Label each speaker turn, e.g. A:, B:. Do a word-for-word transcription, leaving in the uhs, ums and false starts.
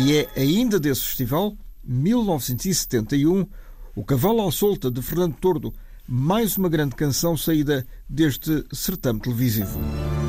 A: E é ainda desse festival, mil novecentos e setenta e um, O Cavalo à Solta, de Fernando Tordo, mais uma grande canção saída deste certame televisivo.